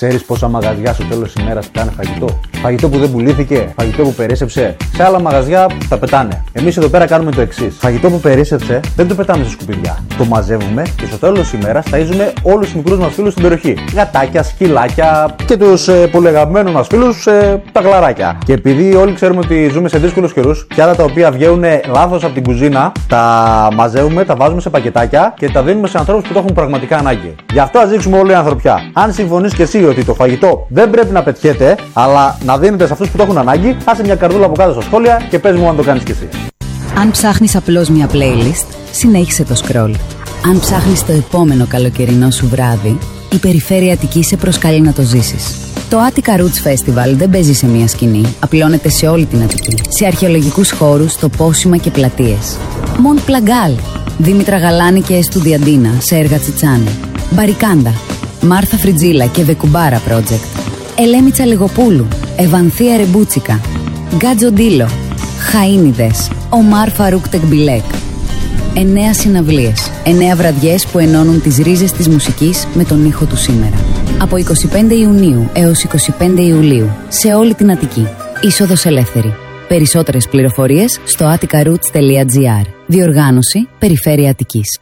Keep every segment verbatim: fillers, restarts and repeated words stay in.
Ξέρεις πόσα μαγαζιά στο τέλος της ημέρας πετάνε φαγητό? Φαγητό που δεν πουλήθηκε, φαγητό που περίσσεψε. Σε άλλα μαγαζιά τα πετάνε. Εμείς εδώ πέρα κάνουμε το εξής. Φαγητό που περίσσεψε δεν το πετάμε σε σκουπιδιά. Το μαζεύουμε και στο τέλος της ημέρας ταΐζουμε όλους τους μικρούς μας φίλους στην περιοχή. Γατάκια, σκυλάκια και τους ε, πολύ αγαπημένους μας φίλους ε, τα γλαράκια. Και επειδή όλοι ξέρουμε ότι ζούμε σε δύσκολους καιρούς, πιάτα τα οποία βγαίνουν λάθος από την κουζίνα, τα μαζεύουμε, τα βάζουμε σε πακετάκια και τα δίνουμε σε ανθρώπους που το έχουν πραγματικά ανάγκη. Γι' αυτό ας δείξουμε όλη η ανθρωπιά. Αν συμφωνείς και εσύ ότι το φαγητό δεν πρέπει να πετιέται, αλλά να δίνεται σε αυτούς που το έχουν ανάγκη, άσε μια καρδούλα από κάτω στα σχόλια και πες μου αν το κάνεις κι εσύ. Αν ψάχνεις απλώς μια playlist, συνέχισε το scroll. Αν ψάχνεις το επόμενο καλοκαιρινό σου βράδυ, η Περιφέρεια Αττικής σε προσκαλεί να το ζήσεις. Το Attica Roots Festival δεν παίζει σε μια σκηνή, απλώνεται σε όλη την Αττική. Σε αρχαιολογικούς χώρους, τοπόσιμα και πλατείες. Μοντ Πλαγκάλ, Δήμητρα Γαλάνη και Εστουδιαντίνα σε έργα Τσιτσάνη. Μπαρικάντα, Μάρθα Φριτζίλα και Βεκουμπάρα Project. Ελέμη Τσαλιγοπούλου, Ευανθία Ρεμπούτσικα. Γκάτζο Ντίλο, Χαΐνιδες, Ομάρ Φαρούκ Τεκμπιλέκ. Εννέα συναυλίες, εννέα βραδιές που ενώνουν τις ρίζες της μουσικής με τον ήχο του σήμερα. Από εικοστή πέμπτη Ιουνίου έως εικοστή πέμπτη Ιουλίου, σε όλη την Αττική. Είσοδος ελεύθερη. Περισσότερες πληροφορίες στο attica roots τελεία gr. Διοργάνωση Περιφέρεια Αττικής.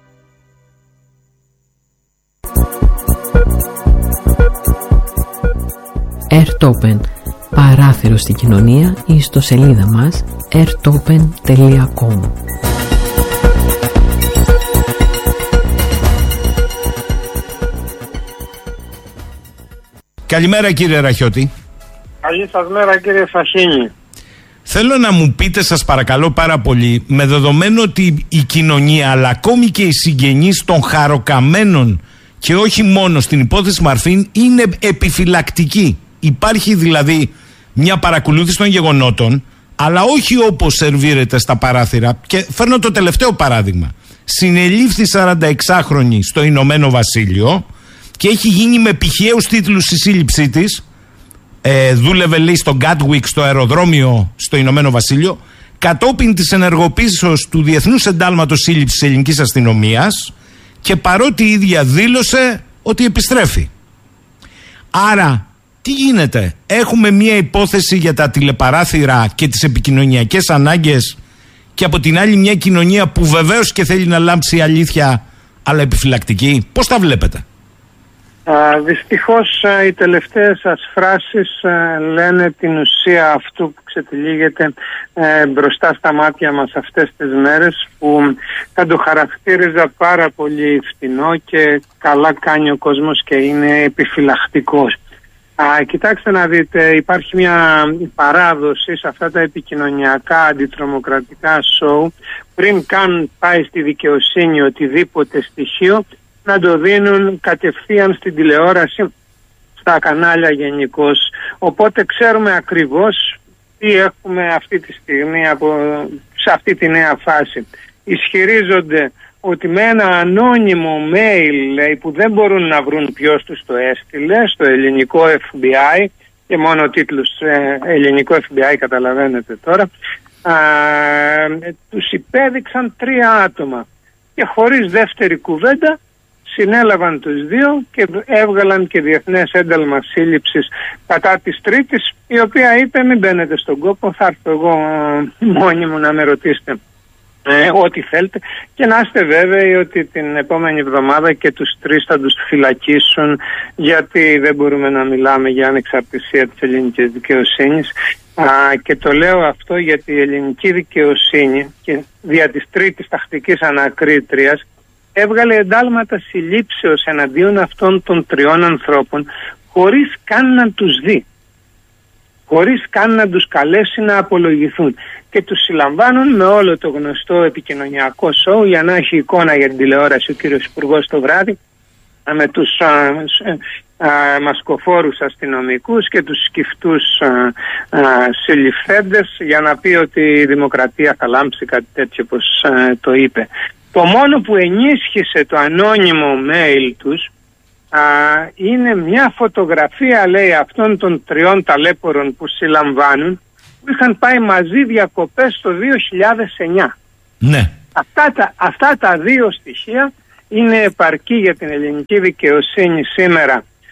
Airtopen. Παράθυρο στην κοινωνία ή στο σελίδα μας airtopen τελεία com. Καλημέρα κύριε Ραχιώτη. Καλή σας μέρα κύριε Σαχίνη. Θέλω να μου πείτε σας παρακαλώ πάρα πολύ, με δεδομένο ότι η κοινωνία αλλά ακόμη και οι συγγενείς των χαροκαμένων και όχι μόνο στην υπόθεση Μαρφίν είναι επιφυλακτικοί. Υπάρχει δηλαδή μια παρακολούθηση των γεγονότων, αλλά όχι όπως σερβίρεται στα παράθυρα. Και φέρνω το τελευταίο παράδειγμα. Συνελήφθη σαρανταεξάχρονη στο Ηνωμένο Βασίλειο και έχει γίνει με πηχαίους τίτλους η σύλληψή της. Ε, δούλευε λέει στο Gatwick, στο αεροδρόμιο στο Ηνωμένο Βασίλειο, κατόπιν της ενεργοποίησης του Διεθνούς Εντάλματος Σύλληψης της Ελληνικής Αστυνομίας, και παρότι η ίδια δήλωσε ότι επιστρέφει. Άρα τι γίνεται? Έχουμε μία υπόθεση για τα τηλεπαράθυρα και τις επικοινωνιακές ανάγκες και από την άλλη μια κοινωνία που βεβαίως και θέλει να λάμψει η αλήθεια αλλά επιφυλακτική. Πώς τα βλέπετε? Α, δυστυχώς α, οι τελευταίες σας φράσεις α, λένε την ουσία αυτού που ξετυλίγεται ε, μπροστά στα μάτια μας αυτές τις μέρες, που θα το χαρακτήριζα πάρα πολύ φτηνό και καλά κάνει ο κόσμος και είναι επιφυλακτικός. Α, κοιτάξτε να δείτε, υπάρχει μια παράδοση σε αυτά τα επικοινωνιακά αντιτρομοκρατικά σοου, πριν καν πάει στη δικαιοσύνη οτιδήποτε στοιχείο, να το δίνουν κατευθείαν στην τηλεόραση, στα κανάλια γενικώς. Οπότε ξέρουμε ακριβώς τι έχουμε αυτή τη στιγμή από, σε αυτή τη νέα φάση. Ισχυρίζονται ότι με ένα ανώνυμο mail, λέει, που δεν μπορούν να βρουν ποιος τους το έστειλε, στο ελληνικό εφ μπι άι, και μόνο τίτλους ε, ελληνικό εφ μπι άι καταλαβαίνετε τώρα, α, τους υπέδειξαν τρία άτομα και χωρίς δεύτερη κουβέντα συνέλαβαν τους δύο και έβγαλαν και διεθνές ένταλμα σύλληψης κατά της τρίτης, η οποία είπε μην μπαίνετε στον κόπο, θα έρθω εγώ μόνη μου να με ρωτήσετε ε, ό,τι θέλετε, και να είστε βέβαιοι ότι την επόμενη εβδομάδα και τους τρεις θα τους φυλακίσουν, γιατί δεν μπορούμε να μιλάμε για ανεξαρτησία της ελληνικής δικαιοσύνης. Α, και το λέω αυτό γιατί η ελληνική δικαιοσύνη και δια της τρίτης τακτικής ανακρίτριας έβγαλε εντάλματα συλλήψεως εναντίον αυτών των τριών ανθρώπων χωρίς καν να τους δει, χωρίς καν να τους καλέσει να απολογηθούν, και τους συλλαμβάνουν με όλο το γνωστό επικοινωνιακό σοου για να έχει εικόνα για την τηλεόραση ο κύριος Υπουργός το βράδυ με τους α, α, μασκοφόρους αστυνομικούς και τους σκυφτούς α, α, συλληφθέντες για να πει ότι η δημοκρατία θα λάμψει, κάτι τέτοιο όπως α, το είπε. Το μόνο που ενίσχυσε το ανώνυμο mail τους α, είναι μια φωτογραφία, λέει, αυτών των τριών ταλέπορων που συλλαμβάνουν, που είχαν πάει μαζί διακοπές το δύο χιλιάδες εννιά. Ναι. Αυτά τα, αυτά τα δύο στοιχεία είναι επαρκή για την ελληνική δικαιοσύνη σήμερα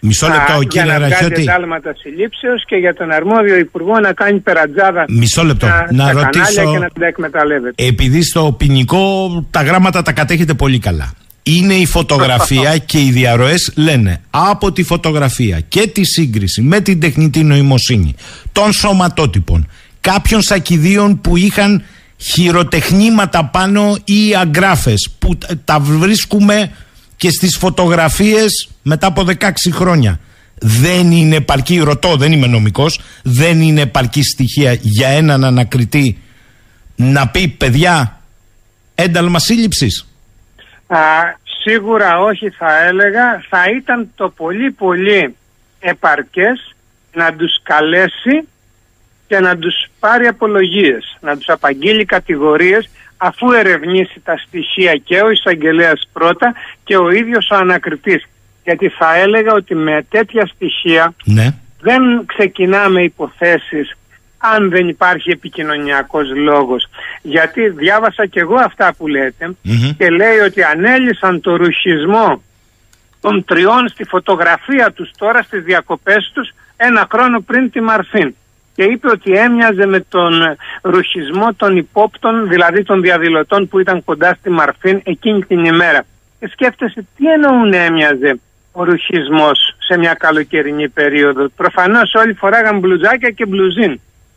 Μισό λεπτό, α, κύριε για να Ραχιώτη. βγάζει εντάλματα συλλήψεως και για τον αρμόδιο υπουργό να κάνει περατζάδα. Μισό λεπτό. Να, να στα ρωτήσω. κανάλια και να την εκμεταλλεύεται. Επειδή στο ποινικό τα γράμματα τα κατέχετε πολύ καλά. Είναι η φωτογραφία και οι διαρροές λένε από τη φωτογραφία και τη σύγκριση με την τεχνητή νοημοσύνη των σωματότυπων κάποιων σακιδίων που είχαν χειροτεχνήματα πάνω ή αγκράφες που τα βρίσκουμε και στις φωτογραφίες μετά από δεκαέξι χρόνια. Δεν είναι επαρκή, ρωτώ, δεν είμαι νομικός, δεν είναι επαρκή στοιχεία για έναν ανακριτή να πει παιδιά ένταλμα σύλληψης? Α, σίγουρα όχι, θα έλεγα. Θα ήταν το πολύ πολύ επαρκές να τους καλέσει και να τους πάρει απολογίες, να τους απαγγείλει κατηγορίες, αφού ερευνήσει τα στοιχεία και ο εισαγγελέας πρώτα και ο ίδιος ο ανακριτής. Γιατί θα έλεγα ότι με τέτοια στοιχεία ναι. δεν ξεκινάμε υποθέσεις αν δεν υπάρχει επικοινωνιακός λόγος. Γιατί διάβασα και εγώ αυτά που λέτε mm-hmm. και λέει ότι ανέλυσαν το ρουχισμό των τριών στη φωτογραφία τους τώρα στις διακοπές τους ένα χρόνο πριν τη Μαρφίν. Και είπε ότι έμοιαζε με τον ρουχισμό των υπόπτων, δηλαδή των διαδηλωτών που ήταν κοντά στη Μαρφίν εκείνη την ημέρα. Και σκέφτεσαι τι εννοούν έμοιαζε ο ρουχισμός σε μια καλοκαιρινή περίοδο. Προφανώς όλοι φοράγαν μπλουζάκια και μπλουζίν.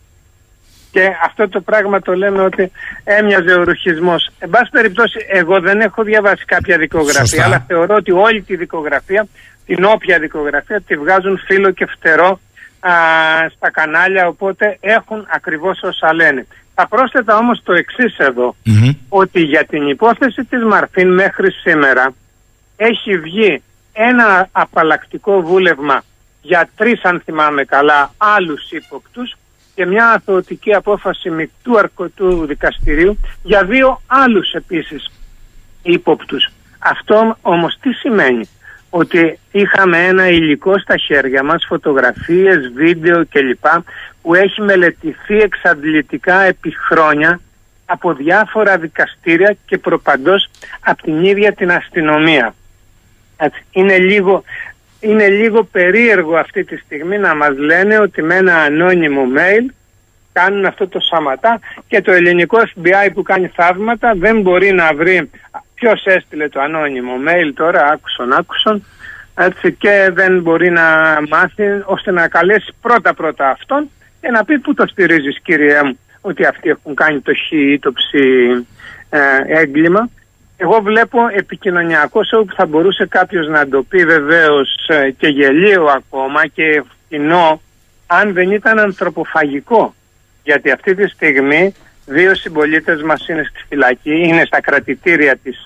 Και αυτό το πράγμα το λέμε ότι έμοιαζε ο ρουχισμός. Εν πάση περιπτώσει, εγώ δεν έχω διαβάσει κάποια δικογραφία, Σωστά. αλλά θεωρώ ότι όλη τη δικογραφία, την όποια δικογραφία, τη βγάζουν φύλλο και φτερό α, στα κανάλια, οπότε έχουν ακριβώς όσα λένε. Θα πρόσθετα όμως το εξής εδώ, mm-hmm. ότι για την υπόθεση της Μαρφίν μέχρι σήμερα έχει βγει ένα απαλλακτικό βούλευμα για τρεις, αν θυμάμαι καλά, άλλους ύποπτους και μια αθωωτική απόφαση μεικτού αρκωτού δικαστηρίου για δύο άλλους επίσης ύποπτους. Αυτό όμως τι σημαίνει? Ότι είχαμε ένα υλικό στα χέρια μας, φωτογραφίες, βίντεο κλπ, που έχει μελετηθεί εξαντλητικά επί χρόνια από διάφορα δικαστήρια και προπαντός από την ίδια την αστυνομία. Έτσι, είναι λίγο... Είναι λίγο περίεργο αυτή τη στιγμή να μας λένε ότι με ένα ανώνυμο mail κάνουν αυτό το σαματά και το ελληνικό εφ μπι άι που κάνει θαύματα δεν μπορεί να βρει ποιος έστειλε το ανώνυμο mail τώρα, άκουσον, άκουσον, έτσι, και δεν μπορεί να μάθει ώστε να καλέσει πρώτα πρώτα αυτόν και να πει πού το στηρίζεις κύριε μου ότι αυτοί έχουν κάνει το χ ή το ψ ε, έγκλημα. Εγώ βλέπω επικοινωνιακός όπου θα μπορούσε κάποιος να το πει βεβαίως και γελίο ακόμα και κοινό αν δεν ήταν ανθρωποφαγικό. Γιατί αυτή τη στιγμή δύο συμπολίτες μας είναι στη φυλακή, είναι στα κρατητήρια της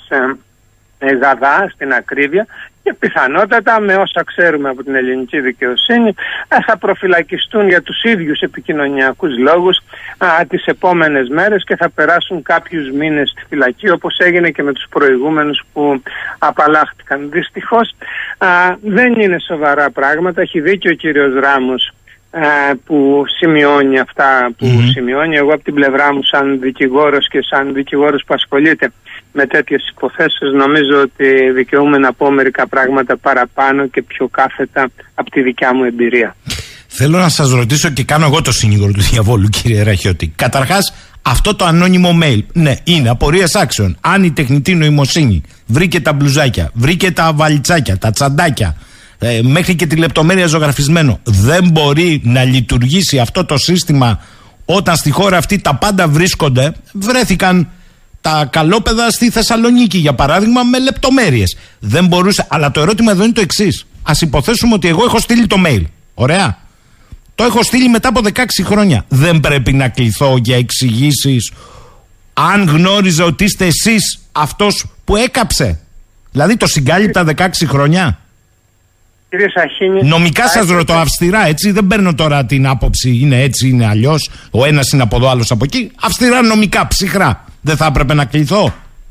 ε, ΓΑΔΑ στην ακρίβεια και πιθανότατα με όσα ξέρουμε από την ελληνική δικαιοσύνη θα προφυλακιστούν για τους ίδιους επικοινωνιακούς λόγους α, τις επόμενες μέρες και θα περάσουν κάποιους μήνες στη φυλακή όπως έγινε και με τους προηγούμενους που απαλλάχτηκαν. Δυστυχώς α, δεν είναι σοβαρά πράγματα, έχει δίκιο ο κύριος Ράμος α, που σημειώνει αυτά που mm-hmm. σημειώνει. Εγώ από την πλευρά μου σαν δικηγόρος και σαν δικηγόρος που ασχολείται με τέτοιες υποθέσεις νομίζω ότι δικαιούμαι να πω μερικά πράγματα παραπάνω και πιο κάθετα από τη δικιά μου εμπειρία. Θέλω να σας ρωτήσω και κάνω εγώ το συνήγορο του διαβόλου κύριε Ραχιώτη. Καταρχάς αυτό το ανώνυμο mail, ναι, είναι απορίας άξιων. Αν η τεχνητή νοημοσύνη βρήκε τα μπλουζάκια, βρήκε τα βαλιτσάκια, τα τσαντάκια, ε, μέχρι και τη λεπτομέρεια ζωγραφισμένο, δεν μπορεί να λειτουργήσει αυτό το σύστημα όταν στη χώρα αυτή τα πάντα βρίσκονται, βρέθηκαν τα καλόπεδα στη Θεσσαλονίκη για παράδειγμα με λεπτομέρειες. Δεν μπορούσε, αλλά το ερώτημα εδώ είναι το εξής. Ας υποθέσουμε ότι εγώ έχω στείλει το mail. Ωραία. Το έχω στείλει μετά από δεκαέξι χρόνια. Δεν πρέπει να κληθώ για εξηγήσεις αν γνώριζε ότι είστε εσείς αυτός που έκαψε? Δηλαδή το συγκάλυπτα δεκαέξι χρόνια. Κύριε Σαχίνη, νομικά σας έχετε... ρωτώ αυστηρά, έτσι, δεν παίρνω τώρα την άποψη είναι έτσι, είναι αλλιώς, ο ένας είναι από εδώ, άλλος από εκεί. Αυστηρά νομικά, ψυχρά. Δεν θα έπρεπε να κληθώ?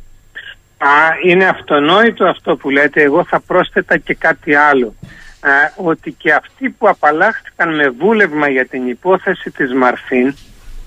Α, είναι αυτονόητο αυτό που λέτε. Εγώ θα πρόσθετα και κάτι άλλο. Α, ότι και αυτοί που απαλλάχθηκαν με βούλευμα για την υπόθεση της Μαρφίν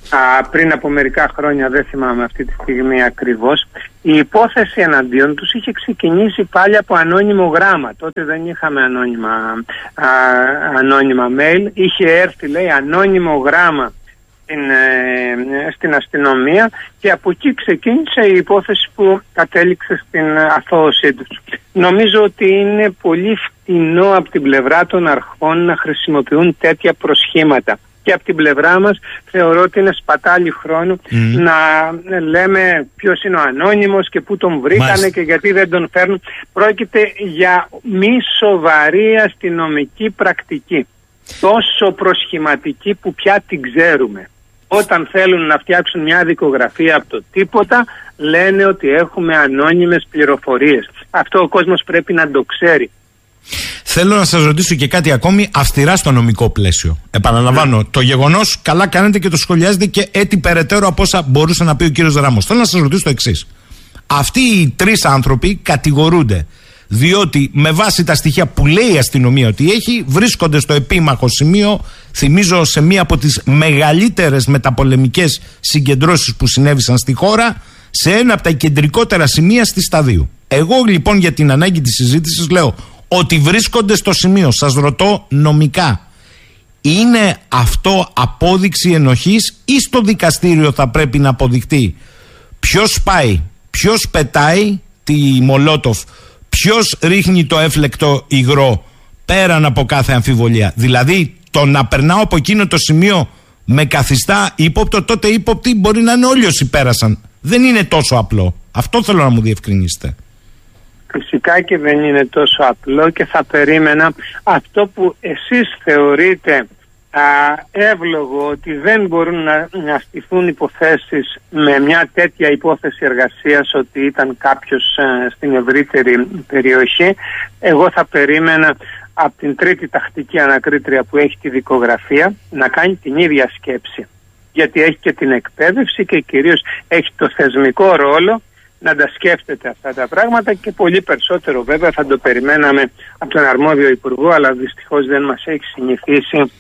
α, πριν από μερικά χρόνια, δεν θυμάμαι αυτή τη στιγμή ακριβώς, η υπόθεση εναντίον τους είχε ξεκινήσει πάλι από ανώνυμο γράμμα. Τότε δεν είχαμε ανώνυμα, α, ανώνυμα mail, είχε έρθει, λέει, ανώνυμο γράμμα στην, ε, στην αστυνομία και από εκεί ξεκίνησε η υπόθεση που κατέληξε στην αθώωσή τους. Νομίζω ότι είναι πολύ φτηνό από την πλευρά των αρχών να χρησιμοποιούν τέτοια προσχήματα. Και από την πλευρά μας θεωρώ ότι είναι σπατάλη χρόνου mm. να λέμε ποιος είναι ο ανώνυμος και πού τον βρήκανε Μάλιστα. και γιατί δεν τον φέρνουν. Πρόκειται για μη σοβαρή αστυνομική πρακτική. Τόσο προσχηματική που πια την ξέρουμε. Όταν θέλουν να φτιάξουν μια δικογραφία από το τίποτα, λένε ότι έχουμε ανώνυμες πληροφορίες. Αυτό ο κόσμος πρέπει να το ξέρει. Θέλω να σας ρωτήσω και κάτι ακόμη αυστηρά στο νομικό πλαίσιο. Επαναλαμβάνω, mm. το γεγονός καλά κάνετε και το σχολιάζετε και έτσι περαιτέρω από όσα μπορούσε να πει ο κύριος Ράμος. Θέλω να σας ρωτήσω το εξής. Αυτοί οι τρεις άνθρωποι κατηγορούνται διότι με βάση τα στοιχεία που λέει η αστυνομία ότι έχει, βρίσκονται στο επίμαχο σημείο, θυμίζω, σε μία από τις μεγαλύτερες μεταπολεμικές συγκεντρώσεις που συνέβησαν στη χώρα, σε ένα από τα κεντρικότερα σημεία στη Σταδίου. Εγώ λοιπόν για την ανάγκη της συζήτησης λέω ότι βρίσκονται στο σημείο. Σας ρωτώ νομικά, είναι αυτό απόδειξη ενοχής ή στο δικαστήριο θα πρέπει να αποδειχτεί ποιος σπάει, ποιος πετάει τη Μολότοφ, ποιος ρίχνει το έφλεκτο υγρό πέραν από κάθε αμφιβολία? Δηλαδή το να περνάω από εκείνο το σημείο με καθιστά ύποπτο, τότε ύποπτοι μπορεί να είναι όλοι όσοι πέρασαν. Δεν είναι τόσο απλό. Αυτό θέλω να μου διευκρινίσετε. Φυσικά και δεν είναι τόσο απλό και θα περίμενα αυτό που εσείς θεωρείτε α, εύλογο ότι δεν μπορούν να, να στηθούν υποθέσεις με μια τέτοια υπόθεση εργασίας, ότι ήταν κάποιος α, στην ευρύτερη περιοχή. Εγώ θα περίμενα από την τρίτη τακτική ανακρίτρια που έχει τη δικογραφία να κάνει την ίδια σκέψη, γιατί έχει και την εκπαίδευση και κυρίως έχει το θεσμικό ρόλο να τα σκέφτεται αυτά τα πράγματα, και πολύ περισσότερο βέβαια θα το περιμέναμε από τον αρμόδιο υπουργό, αλλά δυστυχώς δεν μας έχει συνηθίσει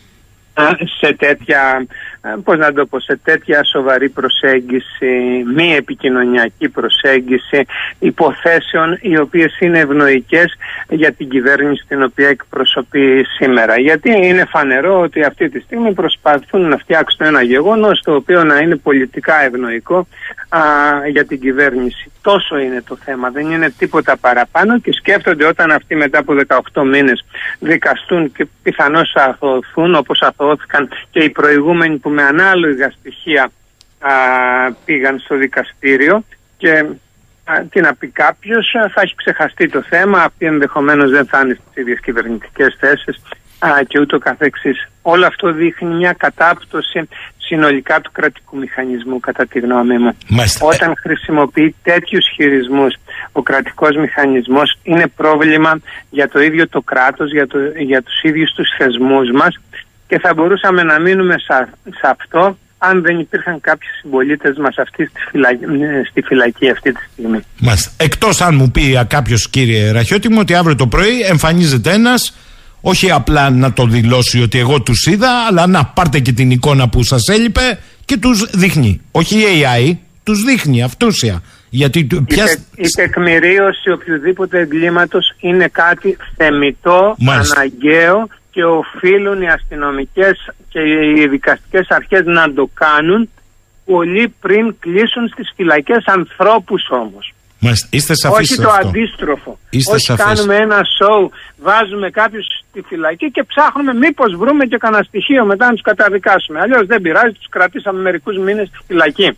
σε τέτοια, πώς να το πω, σε τέτοια σοβαρή προσέγγιση, μη επικοινωνιακή προσέγγιση υποθέσεων οι οποίες είναι ευνοϊκές για την κυβέρνηση την οποία εκπροσωπεί σήμερα. Γιατί είναι φανερό ότι αυτή τη στιγμή προσπαθούν να φτιάξουν ένα γεγονός το οποίο να είναι πολιτικά ευνοϊκό α, για την κυβέρνηση. Τόσο είναι το θέμα, δεν είναι τίποτα παραπάνω, και σκέφτονται όταν αυτοί μετά από δεκαοκτώ μήνες δικαστούν και πιθανώς θα αθωωθούν, όπως αθωώθηκαν και οι προηγούμενοι που με ανάλογα στοιχεία α, πήγαν στο δικαστήριο, και α, τι να πει κάποιος, θα έχει ξεχαστεί το θέμα, αυτοί ενδεχομένως δεν θα είναι στις ίδιες κυβερνητικές θέσεις α, και ούτω καθεξής. Όλο αυτό δείχνει μια κατάπτωση συνολικά του κρατικού μηχανισμού, κατά τη γνώμη μου. Μάλιστα. Όταν χρησιμοποιεί τέτοιους χειρισμούς ο κρατικός μηχανισμός, είναι πρόβλημα για το ίδιο το κράτος, για, το, για τους ίδιους τους θεσμούς μας, και θα μπορούσαμε να μείνουμε σε, σε αυτό αν δεν υπήρχαν κάποιοι συμπολίτες μας αυτή στη, φυλακή, στη φυλακή αυτή τη στιγμή. Μάλιστα. Εκτός αν μου πει κάποιος, κύριε Ραχιώτη μου, ότι αύριο το πρωί εμφανίζεται ένας, όχι απλά να το δηλώσει ότι εγώ τους είδα, αλλά να πάρτε και την εικόνα που σας έλειπε και τους δείχνει. Όχι η έι άι, τους δείχνει αυτούσια. Γιατί η, πια... τε, η τεκμηρίωση οποιοδήποτε εγκλήματος είναι κάτι θεμιτό, Μάλιστα. αναγκαίο, και οφείλουν οι αστυνομικές και οι δικαστικές αρχές να το κάνουν πολύ πριν κλείσουν στις φυλακές ανθρώπους όμως. Μάλιστα. Είστε σαφείς. Όχι το αυτό. Αντίστροφο. Είστε Όχι σαφείς. Κάνουμε ένα σοου, βάζουμε κάποιους στη φυλακή και ψάχνουμε μήπως βρούμε και κανένα στοιχείο μετά να τους καταδικάσουμε. Αλλιώς δεν πειράζει, τους κρατήσαμε μερικούς μήνες στη φυλακή.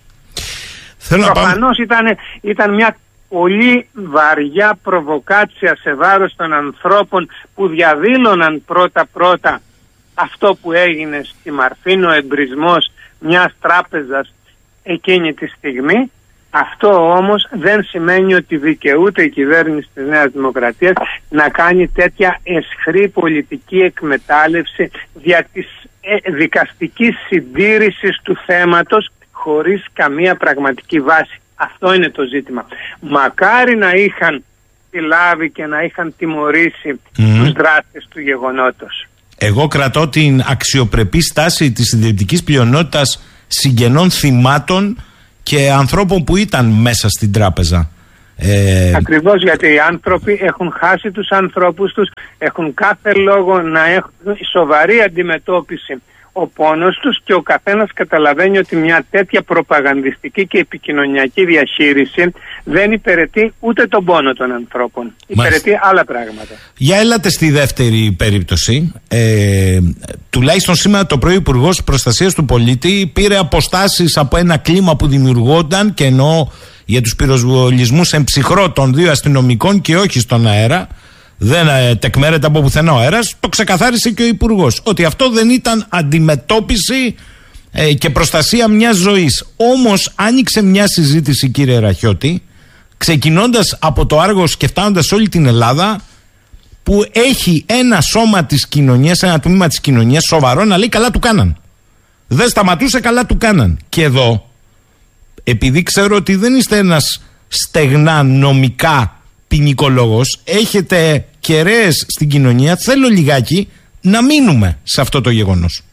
Προφανώς ήταν, ήταν μια πολύ βαριά προβοκάτσια σε βάρος των ανθρώπων που διαδήλωναν πρώτα-πρώτα αυτό που έγινε στη Μαρφίν, ο εμπρισμός μιας τράπεζας εκείνη τη στιγμή. Αυτό όμως δεν σημαίνει ότι δικαιούται η κυβέρνηση της Νέας Δημοκρατίας να κάνει τέτοια αισχρή πολιτική εκμετάλλευση δια της ε, δικαστικής συντήρησης του θέματος χωρίς καμία πραγματική βάση. Αυτό είναι το ζήτημα. Μακάρι να είχαν συλλάβει και να είχαν τιμωρήσει mm. τους δράστες του γεγονότος. Εγώ κρατώ την αξιοπρεπή στάση της συντηρητικής πλειονότητας συγγενών θυμάτων και ανθρώπων που ήταν μέσα στην τράπεζα. Ε... Ακριβώς, γιατί οι άνθρωποι έχουν χάσει τους ανθρώπους τους, έχουν κάθε λόγο να έχουν σοβαρή αντιμετώπιση ο πόνος τους και ο καθένας καταλαβαίνει ότι μια τέτοια προπαγανδιστική και επικοινωνιακή διαχείριση δεν υπηρετεί ούτε τον πόνο των ανθρώπων. Υπηρετεί Μάλιστα. άλλα πράγματα. Για έλατε στη δεύτερη περίπτωση. Ε, τουλάχιστον σήμερα το πρωί ο Υπουργός Προστασίας του Πολίτη πήρε αποστάσεις από ένα κλίμα που δημιουργόταν, και εννοώ για τους πυροσβολισμούς εν ψυχρό των δύο αστυνομικών και όχι στον αέρα. Δεν ε, τεκμέρεται από πουθενά ο αέρας. Το ξεκαθάρισε και ο Υπουργός ότι αυτό δεν ήταν αντιμετώπιση ε, και προστασία μιας ζωής. Όμως άνοιξε μια συζήτηση, κύριε Ραχιώτη, ξεκινώντας από το Άργος και φτάνοντας όλη την Ελλάδα, που έχει ένα σώμα της κοινωνίας, ένα τμήμα της κοινωνίας σοβαρό να λέει καλά του κάναν. Δεν σταματούσε, καλά του κάναν. Και εδώ, επειδή ξέρω ότι δεν είστε ένας στεγνά νομικά ποινικολόγος, έχετε κεραίες στην κοινωνία, θέλω λιγάκι να μείνουμε σε αυτό το γεγονός.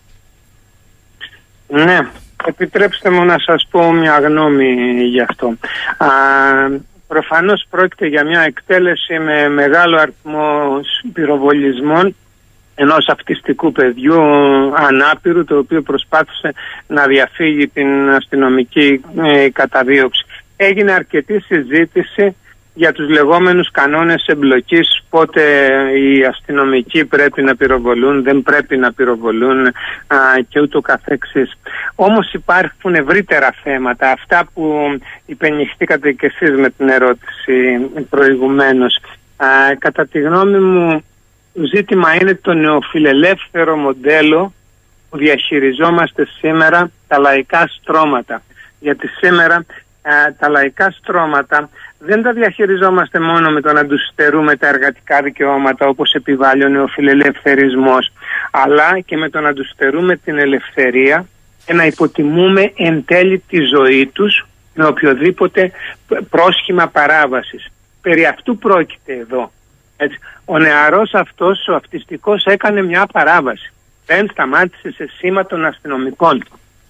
Ναι, επιτρέψτε μου να σας πω μια γνώμη γι' αυτό. Α, προφανώς πρόκειται για μια εκτέλεση με μεγάλο αριθμό πυροβολισμών ενός αυτιστικού παιδιού ανάπηρου, το οποίο προσπάθησε να διαφύγει την αστυνομική ε, καταδίωξη. Έγινε αρκετή συζήτηση για τους λεγόμενους κανόνες εμπλοκής, πότε οι αστυνομικοί πρέπει να πυροβολούν, δεν πρέπει να πυροβολούν α, και ούτω καθεξής. Όμως υπάρχουν ευρύτερα θέματα, αυτά που υπενηχθήκατε και εσείς με την ερώτηση προηγουμένως. Α, κατά τη γνώμη μου, το ζήτημα είναι το νεοφιλελεύθερο μοντέλο που διαχειριζόμαστε σήμερα τα λαϊκά στρώματα. Γιατί σήμερα Uh, τα λαϊκά στρώματα δεν τα διαχειριζόμαστε μόνο με το να τους στερούμε τα εργατικά δικαιώματα όπως επιβάλλει ο νεοφιλελευθερισμός, αλλά και με το να τους στερούμε την ελευθερία και να υποτιμούμε εν τέλει τη ζωή τους με οποιοδήποτε πρόσχημα παράβασης. Περί αυτού πρόκειται εδώ. Έτσι. Ο νεαρός αυτός, ο αυτιστικός, έκανε μια παράβαση. Δεν σταμάτησε σε σήμα των αστυνομικών.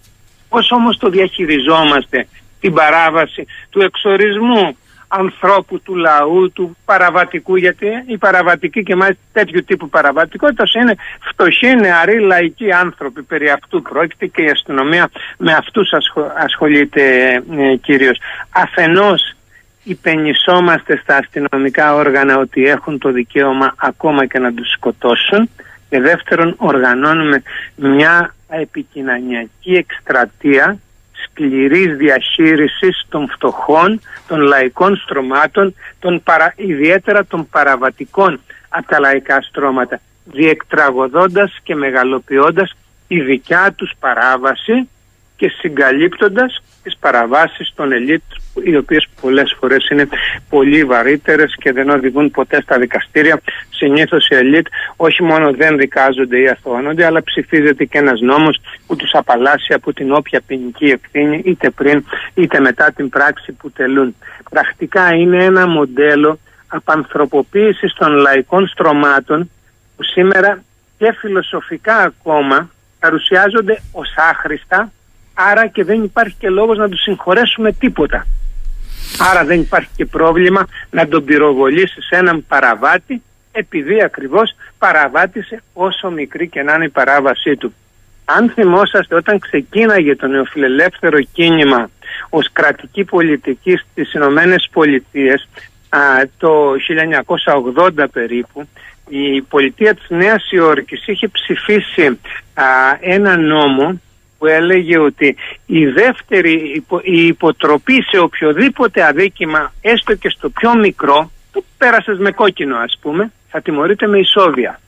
Πώς όμως το διαχειριζόμαστε την παράβαση του εξορισμού ανθρώπου, του λαού, του παραβατικού, γιατί η παραβατική και μάλιστα τέτοιου τύπου παραβατικότητα είναι φτωχοί, νεαροί, λαϊκοί άνθρωποι. Περί αυτού πρόκειται και η αστυνομία με αυτούς ασχο, ασχολείται ε, κυρίως. Αφενός υπενισόμαστε στα αστυνομικά όργανα ότι έχουν το δικαίωμα ακόμα και να τους σκοτώσουν, και δεύτερον οργανώνουμε μια επικοινωνιακή εκστρατεία σκληρής διαχείρισης των φτωχών, των λαϊκών στρωμάτων, των παρα... ιδιαίτερα των παραβατικών από τα λαϊκά στρώματα, διεκτραγωδώντας και μεγαλοποιώντας τη δικιά τους παράβαση και συγκαλύπτοντας τις παραβάσεις των ελίτ, οι οποίες πολλές φορές είναι πολύ βαρύτερες και δεν οδηγούν ποτέ στα δικαστήρια. Συνήθως οι ελίτ όχι μόνο δεν δικάζονται ή αθωώνονται, αλλά ψηφίζεται και ένας νόμος που τους απαλλάσσει από την όποια ποινική ευθύνη, είτε πριν είτε μετά την πράξη που τελούν. Πρακτικά είναι ένα μοντέλο απανθρωποποίησης των λαϊκών στρωμάτων που σήμερα και φιλοσοφικά ακόμα παρουσιάζονται ως άχρηστα. Άρα και δεν υπάρχει και λόγος να τους συγχωρέσουμε τίποτα. Άρα δεν υπάρχει και πρόβλημα να τον πυροβολήσεις έναν παραβάτη, επειδή ακριβώς παραβάτησε όσο μικρή και να είναι η παράβασή του. Αν θυμόσαστε, όταν ξεκίναγε το νεοφιλελεύθερο κίνημα ως κρατική πολιτική στις Ηνωμένες Πολιτείες το χίλια εννιακόσια ογδόντα περίπου, η πολιτεία της Νέας Υόρκης είχε ψηφίσει α, ένα νόμο που έλεγε ότι η δεύτερη υπο, η υποτροπή σε οποιοδήποτε αδίκημα, έστω και στο πιο μικρό, που πέρασες με κόκκινο ας πούμε, θα τιμωρείται με ισόβια.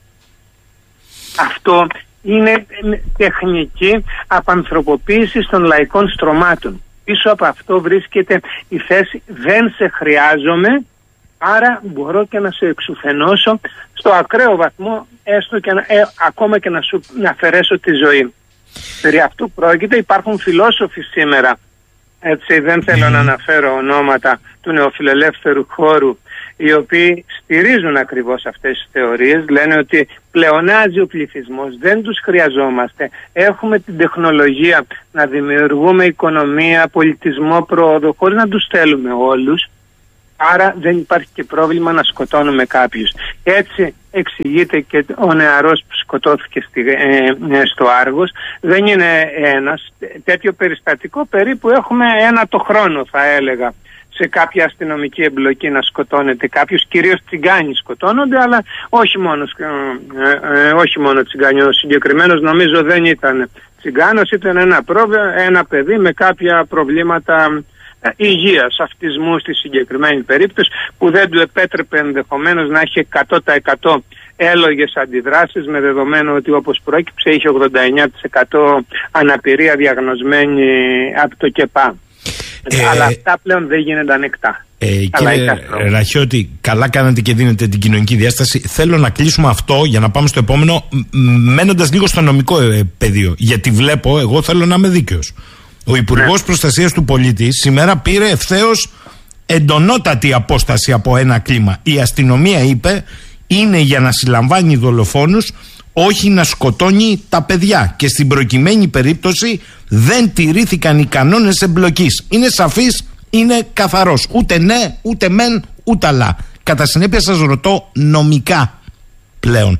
Αυτό είναι τεχνική απανθρωποποίησης των λαϊκών στρωμάτων. Πίσω από αυτό βρίσκεται η θέση «δεν σε χρειάζομαι, άρα μπορώ και να σε εξουθενώσω στο ακραίο βαθμό, έστω και να, ε, ακόμα και να σου να αφαιρέσω τη ζωή». Περί αυτού πρόκειται. Υπάρχουν φιλόσοφοι σήμερα έτσι, δεν θέλω mm. να αναφέρω ονόματα του νεοφιλελεύθερου χώρου, οι οποίοι στηρίζουν ακριβώς αυτές τις θεωρίες, λένε ότι πλεονάζει ο πληθυσμός, δεν τους χρειαζόμαστε, έχουμε την τεχνολογία να δημιουργούμε οικονομία, πολιτισμό, πρόοδο, χωρίς να τους θέλουμε όλους, άρα δεν υπάρχει και πρόβλημα να σκοτώνουμε κάποιους. Έτσι εξηγείται και ο νεαρός που σκοτώθηκε στη, ε, στο Άργος, δεν είναι ένας. Τέτοιο περιστατικό περίπου έχουμε ένα το χρόνο, θα έλεγα, σε κάποια αστυνομική εμπλοκή να σκοτώνεται κάποιος, κυρίως τσιγκάνοι σκοτώνονται, αλλά όχι μόνο, ε, ε, όχι μόνο τσιγκάνοι. Ο συγκεκριμένος νομίζω δεν ήταν τσιγκάνος, ήταν ένα, πρόβλημα, ένα παιδί με κάποια προβλήματα υγείας, αυτισμού στη συγκεκριμένη περίπτωση, που δεν του επέτρεπε ενδεχομένως να έχει εκατό τοις εκατό έλογες αντιδράσεις, με δεδομένο ότι όπως προέκυψε είχε ογδόντα εννιά τοις εκατό αναπηρία διαγνωσμένη από το ΚΕΠΑ. Ε, αλλά αυτά πλέον δεν γίνονται ανεκτά. Ε, κύριε Ραχιώτη, καλά κάνατε και δίνετε την κοινωνική διάσταση. Θέλω να κλείσουμε αυτό για να πάμε στο επόμενο, μένοντας λίγο στο νομικό ε, πεδίο. Γιατί βλέπω, εγώ θέλω να είμαι δίκαιος. Ο Υπουργός ναι. Προστασίας του Πολίτη σήμερα πήρε ευθέως εντονότατη απόσταση από ένα κλίμα. Η αστυνομία είπε είναι για να συλλαμβάνει δολοφόνους, όχι να σκοτώνει τα παιδιά. Και στην προκειμένη περίπτωση δεν τηρήθηκαν οι κανόνες εμπλοκής. Είναι σαφής, είναι καθαρός. Ούτε ναι, ούτε μεν, ούτε αλλά. Κατά συνέπεια σας ρωτώ νομικά πλέον.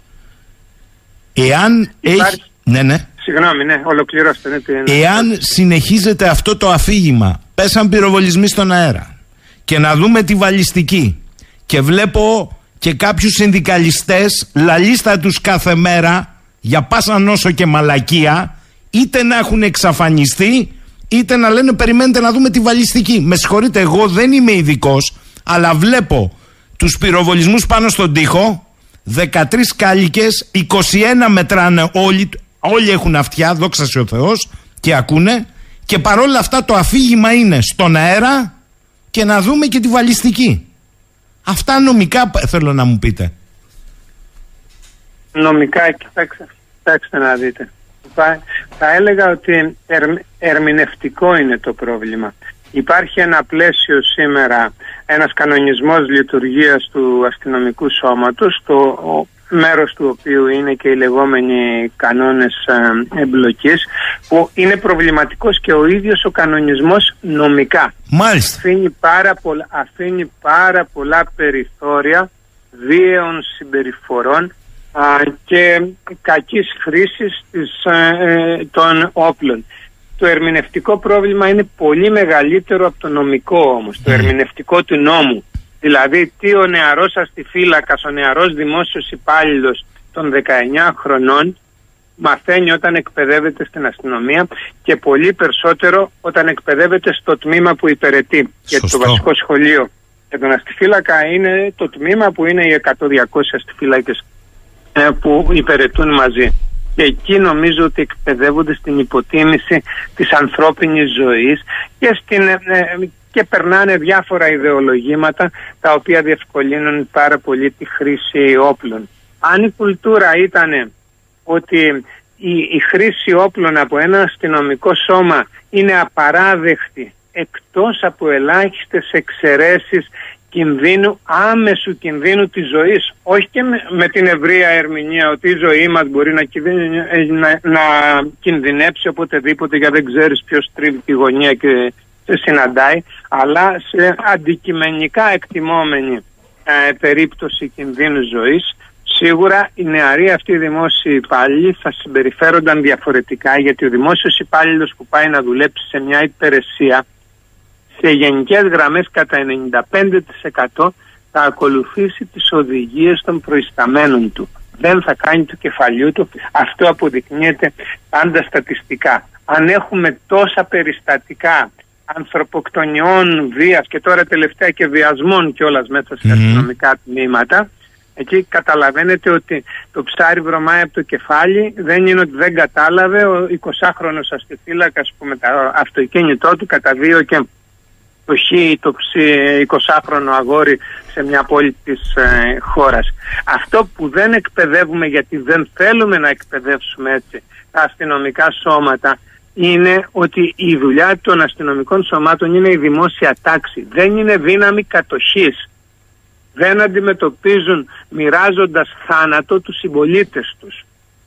Εάν Υπάρχει... έχει... Ναι, ναι. Συγγνώμη, ναι, ολοκληρώστε. Ναι, Εάν συνεχίζεται αυτό το αφήγημα, πέσαν πυροβολισμοί στον αέρα, και να δούμε τη βαλιστική, και βλέπω και κάποιους συνδικαλιστές λαλίστα τους κάθε μέρα για πάσα νόσο και μαλακία, είτε να έχουν εξαφανιστεί, είτε να λένε περιμένετε να δούμε τη βαλιστική. Με συγχωρείτε, εγώ δεν είμαι ειδικός, αλλά βλέπω τους πυροβολισμούς πάνω στον τοίχο, δεκατρείς κάλικες, είκοσι ένα μετράνε όλοι. Όλοι έχουν αυτιά, δόξα σε ο Θεός, και ακούνε, και παρόλα αυτά το αφήγημα είναι στον αέρα και να δούμε και τη βαλιστική. Αυτά νομικά θέλω να μου πείτε. Νομικά, κοιτάξτε, κοιτάξτε να δείτε. Θα, θα έλεγα ότι ερ, ερμηνευτικό είναι το πρόβλημα. Υπάρχει ένα πλαίσιο σήμερα, ένας κανονισμός λειτουργίας του αστυνομικού σώματος, το ο, μέρος του οποίου είναι και οι λεγόμενοι κανόνες ε, εμπλοκής, που είναι προβληματικός και ο ίδιος ο κανονισμός νομικά. Μάλιστα. Αφήνει πάρα πολλά, αφήνει πάρα πολλά περιθώρια βίαιων συμπεριφορών α, και κακής χρήσης της, ε, των όπλων. Το ερμηνευτικό πρόβλημα είναι πολύ μεγαλύτερο από το νομικό όμως, mm. το ερμηνευτικό του νόμου. Δηλαδή, τι ο νεαρός αστιφύλακας, ο νεαρός δημόσιος υπάλληλος των δεκαεννιά χρονών μαθαίνει όταν εκπαιδεύεται στην αστυνομία, και πολύ περισσότερο όταν εκπαιδεύεται στο τμήμα που υπηρετεί. Γιατί το βασικό σχολείο για τον αστιφύλακα είναι το τμήμα που είναι οι εκατό διακόσιοι αστιφύλακες ε, που υπηρετούν μαζί. Και εκεί νομίζω ότι εκπαιδεύονται στην υποτίμηση της ανθρώπινης ζωής και στην... Ε, και περνάνε διάφορα ιδεολογήματα τα οποία διευκολύνουν πάρα πολύ τη χρήση όπλων. Αν η κουλτούρα ήταν ότι η, η χρήση όπλων από ένα αστυνομικό σώμα είναι απαράδεκτη εκτός από ελάχιστες εξαιρέσεις κινδύνου, άμεσου κινδύνου της ζωής, όχι και με, με την ευρεία ερμηνεία ότι η ζωή μας μπορεί να, να, να κινδυνέψει οποτεδήποτε, γιατί δεν ξέρεις ποιος τρίβει τη γωνία και σε συναντάει, αλλά σε αντικειμενικά εκτιμόμενη ε, περίπτωση κινδύνου ζωής, σίγουρα οι νεαροί αυτοί οι δημόσιοι υπάλληλοι θα συμπεριφέρονταν διαφορετικά, γιατί ο δημόσιος υπάλληλος που πάει να δουλέψει σε μια υπηρεσία, σε γενικές γραμμές κατά ενενήντα πέντε τοις εκατό θα ακολουθήσει τις οδηγίες των προϊσταμένων του. Δεν θα κάνει του κεφαλιού του. Αυτό αποδεικνύεται πάντα στατιστικά. Αν έχουμε τόσα περιστατικά ανθρωποκτονιών, βίας και τώρα τελευταία και βιασμών κιόλας μέσα σε mm. αστυνομικά τμήματα, εκεί καταλαβαίνετε ότι το ψάρι βρωμάει από το κεφάλι. Δεν είναι ότι δεν κατάλαβε ο εικοσάχρονος αστιφύλακας που με το αυτοκίνητό του καταδίωκε το χ ή το ψ εικοσάχρονο αγόρι σε μια πόλη της ε, χώρας. Αυτό που δεν εκπαιδεύουμε, γιατί δεν θέλουμε να εκπαιδεύσουμε έτσι τα αστυνομικά σώματα, είναι ότι η δουλειά των αστυνομικών σωμάτων είναι η δημόσια τάξη. Δεν είναι δύναμη κατοχής. Δεν αντιμετωπίζουν μοιράζοντας θάνατο τους συμπολίτες τους.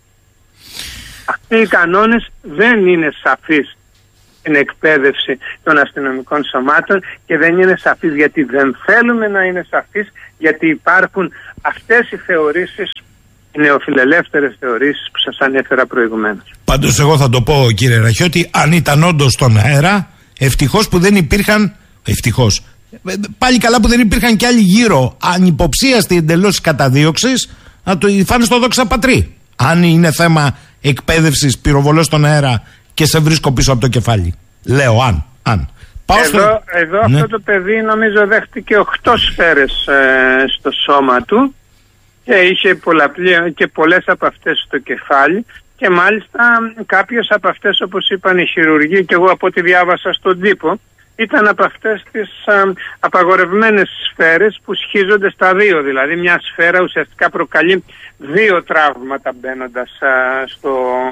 Αυτοί οι κανόνες δεν είναι σαφείς στην εκπαίδευση των αστυνομικών σωμάτων και δεν είναι σαφείς γιατί δεν θέλουμε να είναι σαφείς, γιατί υπάρχουν αυτές οι θεωρήσεις, οι νεοφιλελεύθερες θεωρήσεις που σας ανέφερα προηγουμένως. Πάντως εγώ θα το πω, κύριε Ραχιώτη, αν ήταν όντως στον αέρα, ευτυχώς που δεν υπήρχαν, ευτυχώς, πάλι καλά που δεν υπήρχαν κι άλλοι γύρω ανυποψίαστοι εντελώς καταδίωξης να το φάνε στο δόξα πατρί. Αν είναι θέμα εκπαίδευσης πυροβολός στον αέρα και σε βρίσκω πίσω από το κεφάλι. Λέω αν, αν. Πάω εδώ στο... εδώ ναι. Αυτό το παιδί νομίζω δέχτηκε οκτώ σφαίρες ε, στο σώμα του και είχε πολλαπλή, και πολλές από αυτές στο κεφάλι και μάλιστα κάποιες από αυτές, όπως είπαν οι χειρουργοί και εγώ από ό,τι διάβασα στον τύπο, ήταν από αυτές τις α, απαγορευμένες σφαίρες που σχίζονται στα δύο. Δηλαδή μια σφαίρα ουσιαστικά προκαλεί δύο τραύματα μπαίνοντας α, στο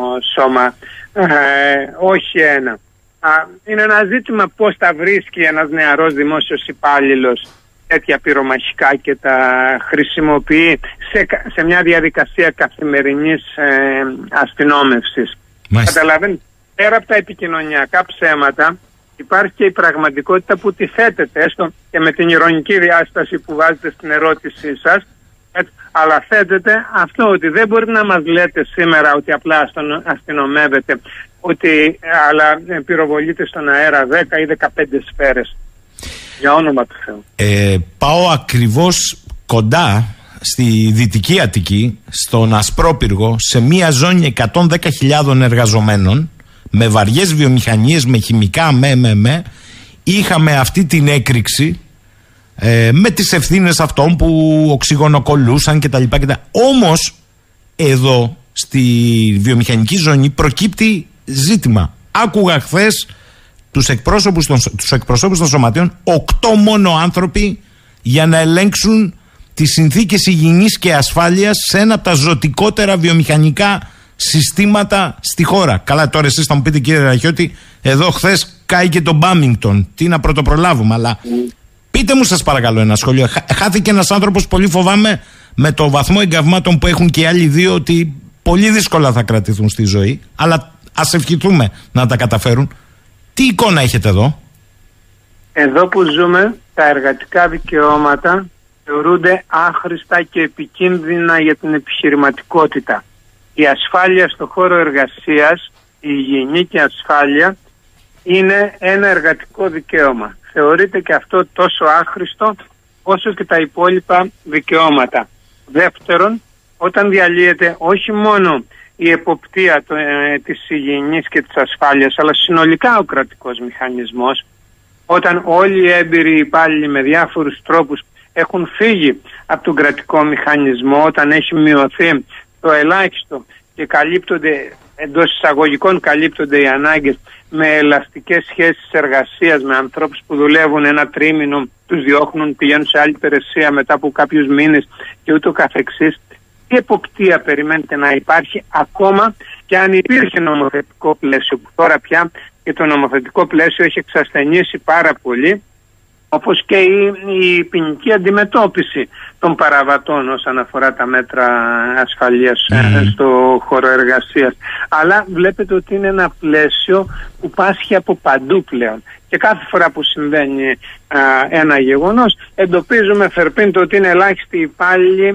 σώμα, ε, όχι ένα. Α, είναι ένα ζήτημα πώς τα βρίσκει ένας νεαρός δημόσιος υπάλληλος τέτοια πυρομαχικά και τα χρησιμοποιεί σε, σε μια διαδικασία καθημερινής ε, αστυνόμευσης. Καταλαβαίνετε, πέρα από τα επικοινωνιακά ψέματα υπάρχει και η πραγματικότητα που τη θέτεται, έστω και με την ηρωνική διάσταση που βάζετε στην ερώτησή σας, έτσι, αλλά θέτεται αυτό ότι δεν μπορεί να μας λέτε σήμερα ότι απλά αστυνομεύετε, ότι αλλά πυροβολείτε στον αέρα δέκα ή δεκαπέντε σφαίρες. Για όνομα του Θεού. Ε, πάω ακριβώς κοντά στη Δυτική Αττική, στον Ασπρόπυργο, σε μια ζώνη εκατόν δέκα χιλιάδων εργαζομένων, με βαριές βιομηχανίες, με χημικά, με, με, με. Είχαμε αυτή την έκρηξη ε, με τις ευθύνες αυτών που οξυγονοκολλούσαν κτλ. Όμως, εδώ στη βιομηχανική ζώνη προκύπτει ζήτημα. Άκουγα χθες τους εκπρόσωπους των, τους εκπροσώπους των σωματείων, οκτώ μόνο άνθρωποι για να ελέγξουν τις συνθήκες υγιεινής και ασφάλειας σε ένα από τα ζωτικότερα βιομηχανικά συστήματα στη χώρα. Καλά, τώρα εσείς θα μου πείτε, κύριε Ραχιώτη, εδώ χθες κάηκε το Μπάμιγκτον. Τι να πρωτοπρολάβουμε, αλλά mm. πείτε μου σας παρακαλώ ένα σχόλιο. Χάθηκε ένας άνθρωπος, πολύ φοβάμαι, με το βαθμό εγκαυμάτων που έχουν και οι άλλοι δύο, ότι πολύ δύσκολα θα κρατηθούν στη ζωή, αλλά ας ευχηθούμε να τα καταφέρουν. Τι εικόνα έχετε εδώ? Εδώ που ζούμε, τα εργατικά δικαιώματα θεωρούνται άχρηστα και επικίνδυνα για την επιχειρηματικότητα. Η ασφάλεια στο χώρο εργασίας, η υγιεινή και ασφάλεια είναι ένα εργατικό δικαίωμα. Θεωρείται και αυτό τόσο άχρηστο όσο και τα υπόλοιπα δικαιώματα. Δεύτερον, όταν διαλύεται όχι μόνο η εποπτεία το, ε, της υγιεινής και της ασφάλειας, αλλά συνολικά ο κρατικός μηχανισμός, όταν όλοι οι έμπειροι υπάλληλοι με διάφορους τρόπους έχουν φύγει από τον κρατικό μηχανισμό, όταν έχει μειωθεί το ελάχιστο και καλύπτονται, εντός εισαγωγικών καλύπτονται οι ανάγκες με ελαστικές σχέσεις εργασίας, με ανθρώπους που δουλεύουν ένα τρίμηνο, τους διώχνουν, πηγαίνουν σε άλλη υπηρεσία μετά από κάποιους μήνες και ούτω καθεξής. Τι εποπτεία περιμένετε να υπάρχει, ακόμα και αν υπήρχε νομοθετικό πλαίσιο, που τώρα πια και το νομοθετικό πλαίσιο έχει εξασθενήσει πάρα πολύ, όπως και η, η ποινική αντιμετώπιση των παραβατών όσον αφορά τα μέτρα ασφαλείας mm. στο χώρο εργασίας. Αλλά βλέπετε ότι είναι ένα πλαίσιο που πάσχει από παντού πλέον. Και κάθε φορά που συμβαίνει α, ένα γεγονός, εντοπίζουμε φερπίν το ότι είναι ελάχιστοι υπάλληλοι,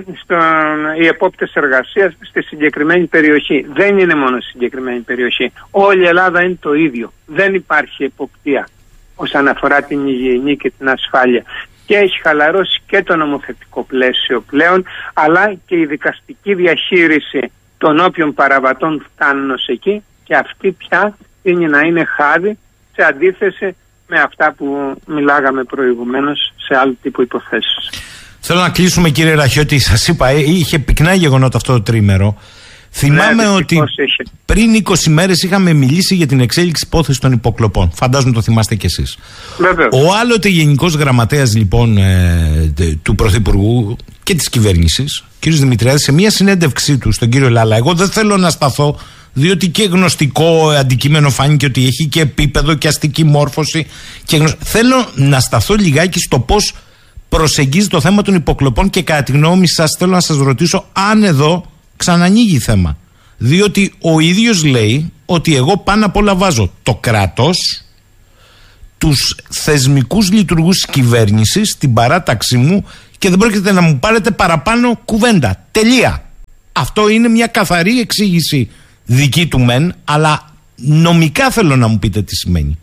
οι επόπτες εργασίας στη συγκεκριμένη περιοχή. Δεν είναι μόνο στη συγκεκριμένη περιοχή. Όλη η Ελλάδα είναι το ίδιο. Δεν υπάρχει εποπτεία όσον αφορά την υγιεινή και την ασφάλεια. Και έχει χαλαρώσει και το νομοθετικό πλαίσιο πλέον, αλλά και η δικαστική διαχείριση των όποιων παραβατών φτάνουν ως εκεί, και αυτή πια είναι να είναι χάδι σε αντίθεση με αυτά που μιλάγαμε προηγουμένως σε άλλου τύπου υποθέσεις. Θέλω να κλείσουμε, κύριε Ραχιώτη. Σας είπα, είχε πυκνά γεγονότα αυτό το τρίμερο. Θυμάμαι ναι, ότι πριν είκοσι μέρες είχαμε μιλήσει για την εξέλιξη υπόθεση των υποκλοπών. Φαντάζομαι το θυμάστε κι εσείς. Βέβαια. Ο άλλοτε Γενικός Γραμματέας λοιπόν ε, του Πρωθυπουργού και της κυβέρνησης, κ. Δημητριάδης, σε μια συνέντευξή του στον κύριο Λάλα, εγώ δεν θέλω να σταθώ Διότι και γνωστικό αντικείμενο φάνηκε ότι έχει και επίπεδο και αστική μόρφωση. Και γνωσ... Θέλω να σταθώ λιγάκι στο πώς προσεγγίζει το θέμα των υποκλοπών και κατά τη γνώμη σας θέλω να σας ρωτήσω αν εδώ ξανανοίγει θέμα. Διότι ο ίδιος λέει ότι εγώ πάνω απ' όλα βάζω το κράτος, τους θεσμικούς λειτουργούς της κυβέρνησης, την παράταξή μου και δεν πρόκειται να μου πάρετε παραπάνω κουβέντα. Τελεία. Αυτό είναι μια καθαρή εξήγηση δική του μεν, αλλά νομικά θέλω να μου πείτε τι σημαίνει.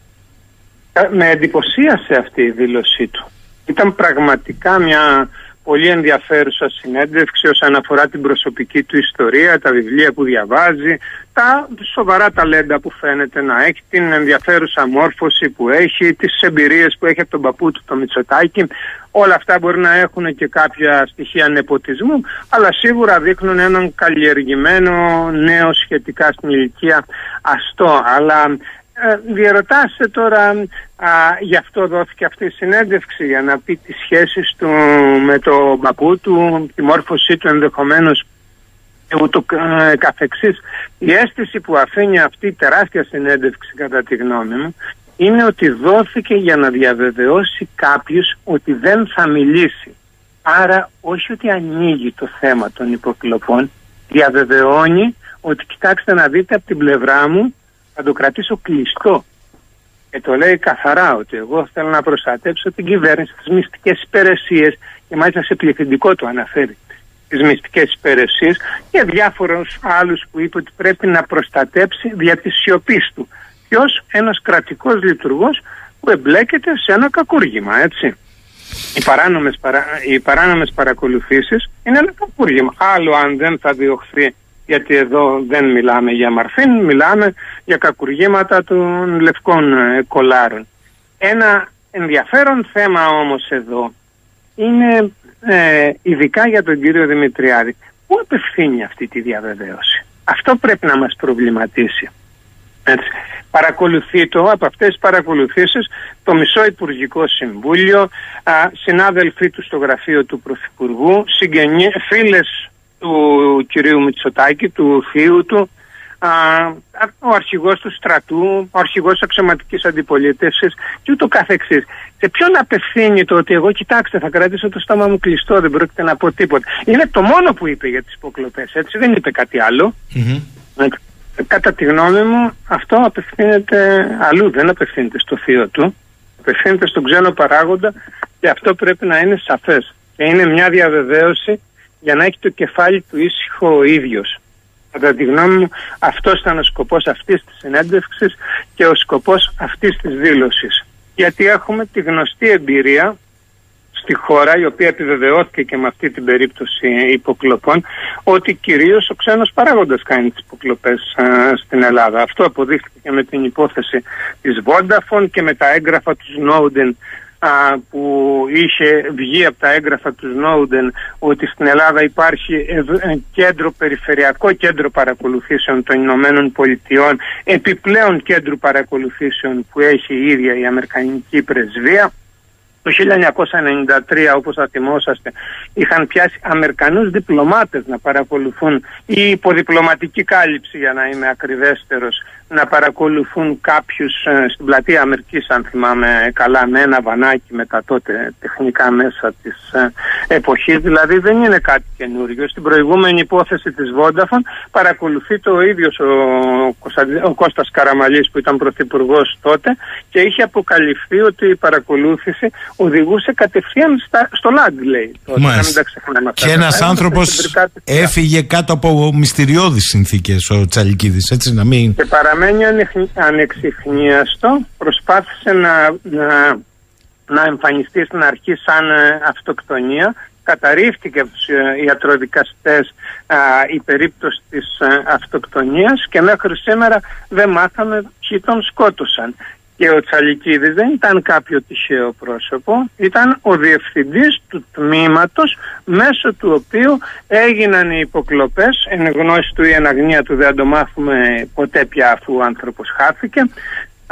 Με εντυπωσίασε αυτή η δήλωσή του. Ήταν πραγματικά μια πολύ ενδιαφέρουσα συνέντευξη όσον αφορά την προσωπική του ιστορία, τα βιβλία που διαβάζει, τα σοβαρά ταλέντα που φαίνεται να έχει, την ενδιαφέρουσα μόρφωση που έχει, τις εμπειρίες που έχει από τον παππού του, το Μητσοτάκη. Όλα αυτά μπορεί να έχουν και κάποια στοιχεία νεποτισμού, αλλά σίγουρα δείχνουν έναν καλλιεργημένο νέο σχετικά στην ηλικία αστό. Αλλά ε, διερωτάσαι τώρα, α, γι' αυτό δόθηκε αυτή η συνέντευξη, για να πει τις σχέσεις του με τον παππού του, τη μόρφωσή του ενδεχομένως και ούτω ε, καθεξής. Η αίσθηση που αφήνει αυτή η τεράστια συνέντευξη, κατά τη γνώμη μου, είναι ότι δόθηκε για να διαβεβαιώσει κάποιους ότι δεν θα μιλήσει. Άρα όχι ότι ανοίγει το θέμα των υποκλοπών, διαβεβαιώνει ότι κοιτάξτε να δείτε, από την πλευρά μου θα το κρατήσω κλειστό. Και το λέει καθαρά ότι εγώ θέλω να προστατέψω την κυβέρνηση, τις μυστικές υπηρεσίες, και μάλιστα σε πληθυντικό το αναφέρει, τις μυστικές υπηρεσίες, και διάφορους άλλους που είπε ότι πρέπει να προστατέψει δια της σιωπής του. Ποιος? Ένας κρατικός λειτουργός που εμπλέκεται σε ένα κακούργημα, έτσι. Οι παράνομες, παρα... οι παράνομες παρακολουθήσεις είναι ένα κακούργημα. Άλλο αν δεν θα διωχθεί, γιατί εδώ δεν μιλάμε για Μαρφίν, μιλάμε για κακουργήματα των λευκών ε, κολάρων. Ένα ενδιαφέρον θέμα όμως εδώ είναι ε, ειδικά για τον κύριο Δημητριάδη. Πού απευθύνει αυτή τη διαβεβαίωση? Αυτό πρέπει να μας προβληματίσει. Έτσι. Παρακολουθεί το από αυτές τις παρακολουθήσεις το μισό Υπουργικό Συμβούλιο, α, συνάδελφοί του στο γραφείο του Πρωθυπουργού, συγγενεί, φίλες του κυρίου Μητσοτάκη, του θείου του, α, ο αρχηγός του στρατού, ο αρχηγός αξιωματικής αντιπολίτευσης και ούτω καθεξής. Σε ποιον απευθύνει το ότι εγώ, κοιτάξτε, θα κρατήσω το στόμα μου κλειστό, δεν πρόκειται να πω τίποτα? Είναι το μόνο που είπε για τις υποκλοπές, έτσι, δεν είπε κάτι άλλο. Mm-hmm. Κατά τη γνώμη μου αυτό απευθύνεται αλλού, δεν απευθύνεται στο θείο του, απευθύνεται στον ξένο παράγοντα, και αυτό πρέπει να είναι σαφές. Και είναι μια διαβεβαίωση για να έχει το κεφάλι του ήσυχο ο ίδιος. Κατά τη γνώμη μου αυτός ήταν ο σκοπός αυτής της συνέντευξης και ο σκοπός αυτής της δήλωσης. Γιατί έχουμε τη γνωστή εμπειρία στη χώρα, η οποία επιβεβαιώθηκε και με αυτή την περίπτωση υποκλοπών, ότι κυρίως ο ξένος παράγοντας κάνει τις υποκλοπές α, στην Ελλάδα. Αυτό αποδείχθηκε και με την υπόθεση της Vodafone και με τα έγγραφα του Snowden, α, που είχε βγει από τα έγγραφα του Snowden ότι στην Ελλάδα υπάρχει κέντρο, περιφερειακό κέντρο παρακολουθήσεων των Ηνωμένων Πολιτειών, επιπλέον κέντρο παρακολουθήσεων που έχει η ίδια η Αμερικανική Πρεσβεία. Το χίλια εννιακόσια ενενήντα τρία, όπως θα θυμόσαστε, είχαν πιάσει Αμερικανούς διπλωμάτες να παρακολουθούν, ή υποδιπλωματική κάλυψη για να είμαι ακριβέστερος, να παρακολουθούν κάποιους ε, στην πλατεία Αμερικής, αν θυμάμαι καλά, με ένα βανάκι με τα τότε τεχνικά μέσα της ε, εποχής. Δηλαδή δεν είναι κάτι καινούριο. Στην προηγούμενη υπόθεση της Vodafone παρακολουθεί το ίδιος ο, ο Κώστας Καραμαλής, που ήταν πρωθυπουργός τότε, και είχε αποκαλυφθεί ότι η παρακολούθηση οδηγούσε κατευθείαν στα, στο Λαντ, λέει. Τότε, να μην τα ξεχνάμε αυτά. Και ένας άνθρωπος έφυγε κάτω από μυστηριώδεις συνθήκες, ο Τσαλικίδης, έτσι να μην... Και παραμένει ανεξιχνίαστο, προσπάθησε να, να, να εμφανιστεί στην αρχή σαν ε, αυτοκτονία, καταρρίφθηκε από τους ε, ιατροδικαστές ε, η περίπτωση της ε, αυτοκτονίας, και μέχρι σήμερα δεν μάθαμε ποιοι τον σκότωσαν. Και ο Τσαλικίδης δεν ήταν κάποιο τυχαίο πρόσωπο, ήταν ο διευθυντής του τμήματος μέσω του οποίου έγιναν οι υποκλοπές, εν γνώση του ή εν αγνία του, δεν το μάθουμε ποτέ πια αφού ο άνθρωπος χάθηκε, α,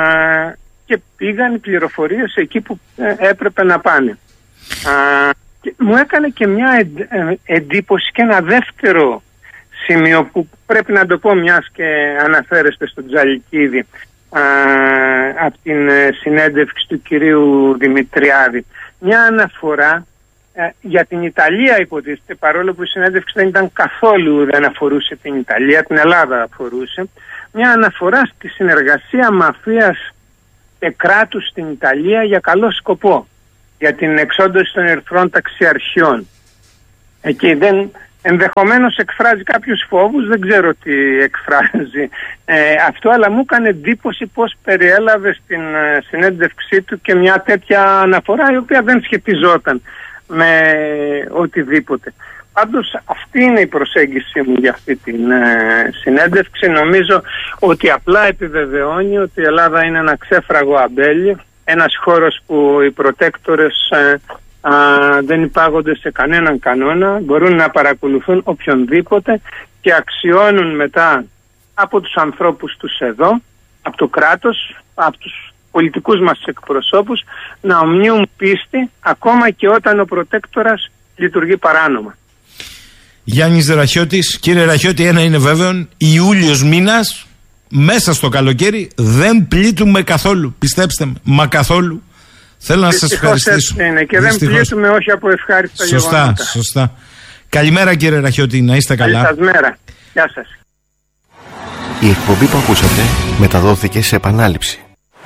και πήγαν οι πληροφορίες εκεί που ε, έπρεπε να πάνε. Α, και μου έκανε και μια εντύπωση και ένα δεύτερο σημείο που πρέπει να το πω, μιας και αναφέρεστε στον Τζαλικίδη, α, από την συνέντευξη του κυρίου Δημητριάδη. Μια αναφορά ε, για την Ιταλία υποτίθεται, παρόλο που η συνέντευξη δεν ήταν καθόλου, δεν αφορούσε την Ιταλία, την Ελλάδα αφορούσε. Μια αναφορά στη συνεργασία μαφίας και κράτους στην Ιταλία για καλό σκοπό, για την εξόντωση των ερυθρών ταξιαρχιών. Εκεί δεν, ενδεχομένως εκφράζει κάποιους φόβους, δεν ξέρω τι εκφράζει ε, αυτό, αλλά μου έκανε εντύπωση πως περιέλαβε στην ε, συνέντευξή του και μια τέτοια αναφορά η οποία δεν σχετιζόταν με οτιδήποτε. Πάντως αυτή είναι η προσέγγιση μου για αυτή την ε, συνέντευξη. Νομίζω ότι απλά επιβεβαιώνει ότι η Ελλάδα είναι ένα ξέφραγο αμπέλι, ένας χώρος που οι προτέκτορες ε, α, δεν υπάγονται σε κανέναν κανόνα, μπορούν να παρακολουθούν οποιονδήποτε και αξιώνουν μετά από τους ανθρώπους τους εδώ, από το κράτος, από τους πολιτικούς μας εκπροσώπους, να ομνίουν πίστη ακόμα και όταν ο προτέκτορας λειτουργεί παράνομα. Γιάννης Ραχιώτης. Κύριε Ραχιώτη, ένα είναι βέβαιο, Ιούλιος μήνας, μέσα στο καλοκαίρι, δεν πλήττουμε καθόλου. Πιστέψτε με, μα καθόλου. Θέλω να σας ευχαριστήσω. Είναι και Δυστυχώς. Δεν πλήττουμε όχι από ευχάριστα σωστά, γεγονότα. Σωστά. Καλημέρα κύριε Ραχιώτη, να είστε καλά. Καλή σας μέρα. Γεια σας. Η εκπομπή που ακούσατε μεταδόθηκε σε επανάληψη.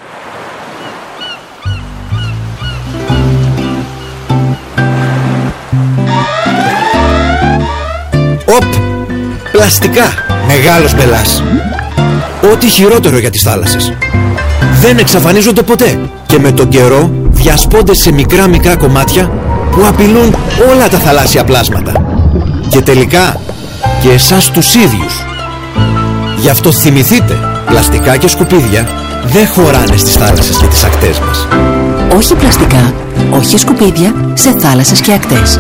Οπ! Πλαστικά! Μεγάλος μπελάς! Ό,τι χειρότερο για τις θάλασσες. Δεν εξαφανίζονται ποτέ και με τον καιρό διασπώνται σε μικρά μικρά κομμάτια που απειλούν όλα τα θαλάσσια πλάσματα. Και τελικά και εσάς τους ίδιους. Γι' αυτό θυμηθείτε, πλαστικά και σκουπίδια δεν χωράνε στις θάλασσες και τις ακτές μας. Όχι πλαστικά, όχι σκουπίδια σε θάλασσες και ακτές.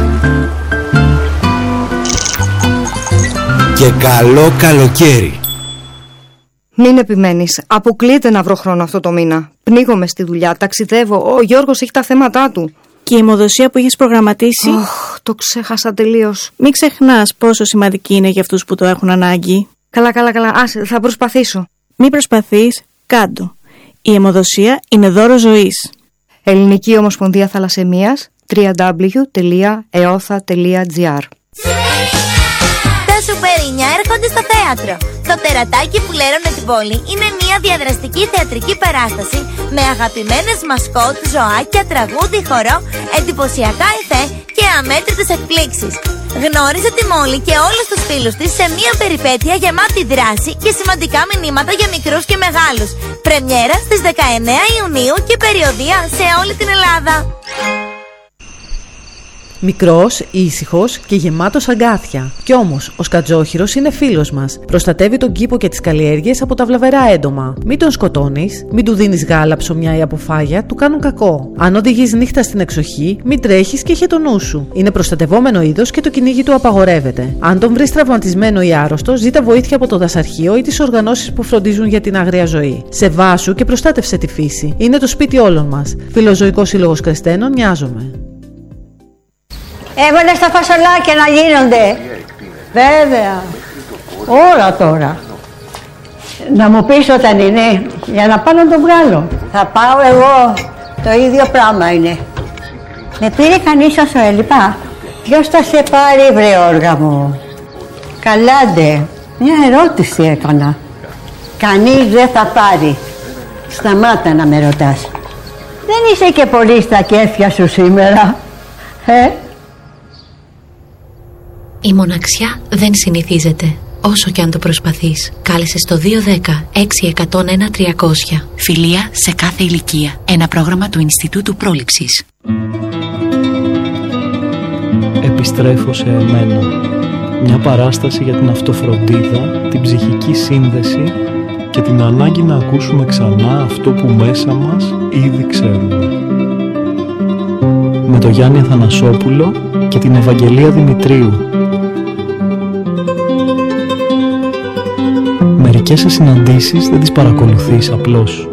Και καλό καλοκαίρι. Μην επιμένεις. Αποκλείεται να βρω χρόνο αυτό το μήνα. Πνίγομαι στη δουλειά, ταξιδεύω. Ο Γιώργος έχει τα θέματά του. Και η αιμοδοσία που έχεις προγραμματίσει. Oh, το ξέχασα τελείως. Μην ξεχνάς πόσο σημαντική είναι για αυτούς που το έχουν ανάγκη. Καλά, καλά, καλά. Άσε, θα προσπαθήσω. Μην προσπαθείς, κάντο. Η αιμοδοσία είναι δώρο ζωής. Ελληνική Ομοσπονδία Θαλασσαιμίας, double-u double-u double-u τελεία εόθα τελεία τζι άρ. Τα σουπερίνια έρχονται στο θέατρο. Το τερατάκι που λέρωνε την πόλη είναι μια διαδραστική θεατρική παράσταση με αγαπημένες μασκότ, ζωάκια, τραγούδι, χορό, εντυπωσιακά εφέ και αμέτρητες εκπλήξεις. Γνώρισε τη Μόλι και όλους τους φίλους της σε μια περιπέτεια γεμάτη δράση και σημαντικά μηνύματα για μικρούς και μεγάλους. Πρεμιέρα στις δεκαεννέα Ιουνίου και περιοδεία σε όλη την Ελλάδα. Μικρός, ήσυχος και γεμάτος αγκάθια. Κι όμως, ο σκατζόχυρος είναι φίλος μας. Προστατεύει τον κήπο και τις καλλιέργειες από τα βλαβερά έντομα. Μην τον σκοτώνεις, μην του δίνεις γάλα, ψωμιά ή αποφάγια, του κάνουν κακό. Αν οδηγείς νύχτα στην εξοχή, μην τρέχεις και είχε το νου σου. Είναι προστατευόμενο είδος και το κυνήγι του απαγορεύεται. Αν τον βρεις τραυματισμένο ή άρρωστο, ζήτα βοήθεια από το δασαρχείο ή τις οργανώσεις που φροντίζουν για την άγρια ζωή. Σεβάσου και προστάτευσε τη φύση. Είναι το σπίτι όλων μας. Φιλοζωικός Σύλλογος Κρεστένων, νοιάζομαι. Έβαλε στα φασολάκια να γίνονται. Βέβαια. Όλα τώρα. Να μου πεις όταν είναι, για να πάω να το βγάλω. Θα πάω εγώ. Το ίδιο πράγμα είναι. Με πήρε κανείς όσο έλειπα. Ποιος θα σε πάρει, βρε όργα μου? Καλάντε. Μια ερώτηση έκανα. Κανείς δεν θα πάρει. Σταμάτα να με ρωτάς. Δεν είσαι και πολύ στα κέφια σου σήμερα. Ε? Η μοναξιά δεν συνηθίζεται, όσο και αν το προσπαθείς. Κάλεσε στο δύο δέκα έξι εκατόν ένα τριακόσια. Φιλία σε κάθε ηλικία. Ένα πρόγραμμα του Ινστιτούτου Πρόληψης. Επιστρέφω σε εμένα. Μια παράσταση για την αυτοφροντίδα, την ψυχική σύνδεση και την ανάγκη να ακούσουμε ξανά αυτό που μέσα μας ήδη ξέρουμε. Με τον Γιάννη Αθανασόπουλο και την Ευαγγελία Δημητρίου. Μερικές συναντήσεις δεν τις παρακολουθείς απλώς.